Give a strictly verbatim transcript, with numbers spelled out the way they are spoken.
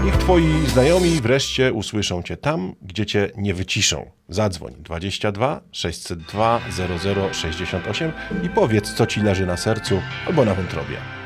Niech twoi znajomi wreszcie usłyszą cię tam, gdzie cię nie wyciszą. Zadzwoń dwadzieścia dwa sześćset dwa zero zero sześćdziesiąt osiem i powiedz, co ci leży na sercu albo na wątrobie.